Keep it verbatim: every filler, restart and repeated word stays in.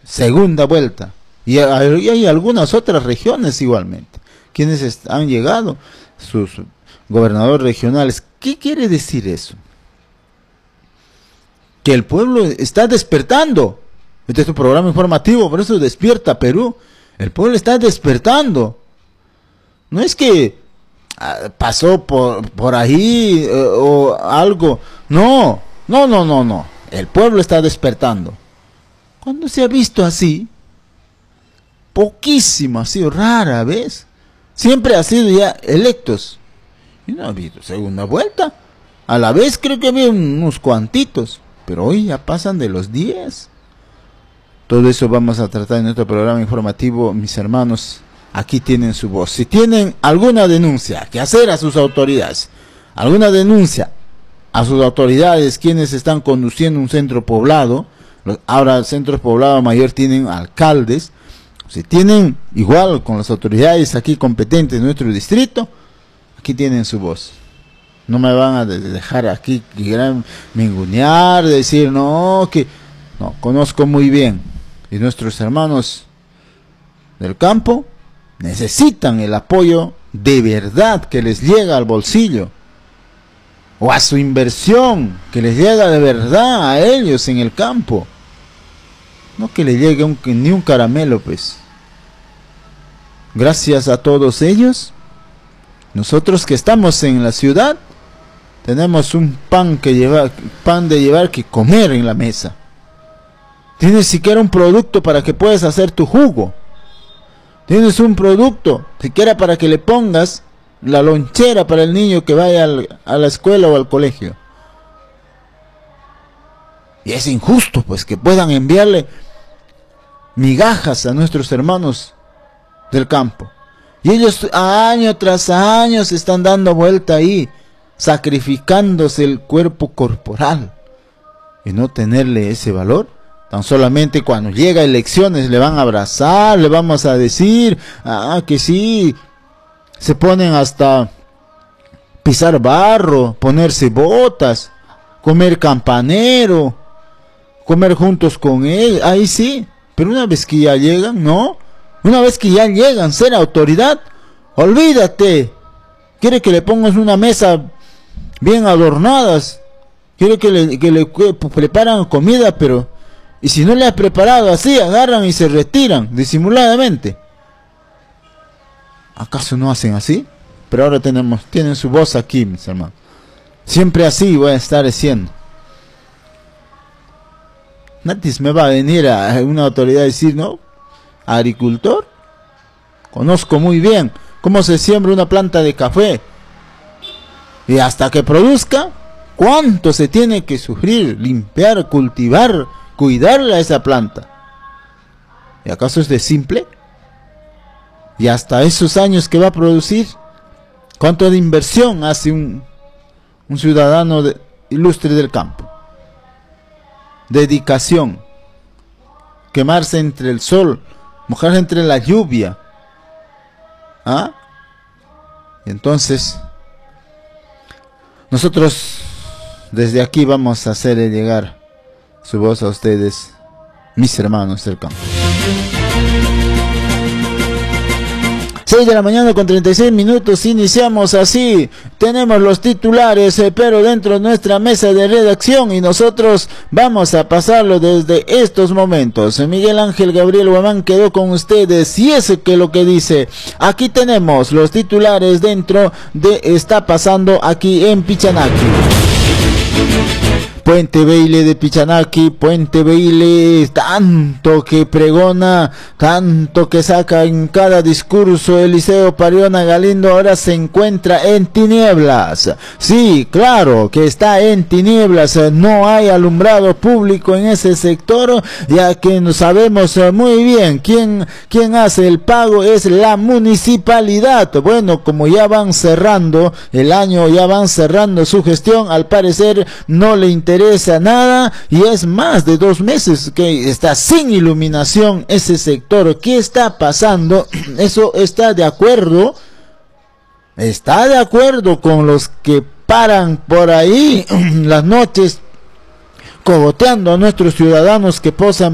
segunda vuelta. Y hay, y hay algunas otras regiones igualmente, quienes han llegado, sus gobernadores regionales. ¿Qué quiere decir eso? Que el pueblo está despertando. Este es un programa informativo, por eso Despierta Perú. El pueblo está despertando. No es que ah, pasó por, por ahí eh, o algo. No, no, no, no, no. El pueblo está despertando. ¿Cuándo se ha visto así? Poquísimo, ha sido rara vez. Siempre ha sido ya electos. Y no ha habido segunda vuelta. A la vez creo que había unos cuantitos. Pero hoy ya pasan de los diez. Todo eso vamos a tratar en nuestro programa informativo, mis hermanos. Aquí tienen su voz. Si tienen alguna denuncia que hacer a sus autoridades, alguna denuncia a sus autoridades, quienes están conduciendo un centro poblado, los, ahora centros poblados mayor tienen alcaldes, si tienen igual con las autoridades aquí competentes de nuestro distrito, aquí tienen su voz. No me van a dejar aquí mingunear, decir no, que no, conozco muy bien. Y nuestros hermanos del campo necesitan el apoyo de verdad que les llega al bolsillo, o a su inversión que les llega de verdad a ellos en el campo, no que le llegue un, ni un caramelo. Pues gracias a todos ellos, nosotros que estamos en la ciudad tenemos un pan que llevar, pan de llevar que comer en la mesa. Tienes siquiera un producto para que puedas hacer tu jugo. Tienes un producto, siquiera para que le pongas la lonchera para el niño que vaya al, a la escuela o al colegio. Y es injusto, pues, que puedan enviarle migajas a nuestros hermanos del campo. Y ellos año tras año se están dando vuelta ahí, sacrificándose el cuerpo corporal. Y no tenerle ese valor. Tan solamente cuando llega elecciones le van a abrazar, le vamos a decir, ah, que sí, se ponen hasta pisar barro, ponerse botas, comer campanero, comer juntos con él, ahí sí, pero una vez que ya llegan, no, una vez que ya llegan, ser autoridad, olvídate, quiere que le pongas una mesa bien adornadas, quiere que le, que le que preparan comida, pero y si no le has preparado así, agarran y se retiran disimuladamente. ¿Acaso no hacen así? Pero ahora tenemos, tienen su voz aquí, mis hermanos. Siempre así voy a estar haciendo. Nadie me va a venir a una autoridad a decir, no, agricultor, conozco muy bien cómo se siembra una planta de café. Y hasta que produzca, cuánto se tiene que sufrir, limpiar, cultivar, cuidarla a esa planta. ¿Y acaso es de simple? Y hasta esos años que va a producir, ¿cuánto de inversión hace un, un ciudadano de, ilustre del campo? Dedicación, quemarse entre el sol, mojarse entre la lluvia. ¿Ah? Y entonces, nosotros desde aquí vamos a hacerle llegar su voz a ustedes, mis hermanos del campo. seis de la mañana con treinta y seis minutos, iniciamos así, tenemos los titulares, eh, pero dentro de nuestra mesa de redacción, y nosotros vamos a pasarlo desde estos momentos. Miguel Ángel Gabriel Guamán quedó con ustedes, y es que lo que dice, aquí tenemos los titulares dentro de Está Pasando aquí en Pichanaki. Puente Beile de Pichanaki, Puente Beile, tanto que pregona, tanto que saca en cada discurso Eliseo Pariona Galindo, ahora se encuentra en tinieblas. Sí, claro que está en tinieblas, no hay alumbrado público en ese sector, ya que no sabemos muy bien quién, quién hace el pago, es la municipalidad. Bueno, como ya van cerrando el año, ya van cerrando su gestión, al parecer no le interesa interesa nada, y es más de dos meses que está sin iluminación ese sector. ¿Qué está pasando? Eso está de acuerdo, está de acuerdo con los que paran por ahí las noches cogoteando a nuestros ciudadanos que posan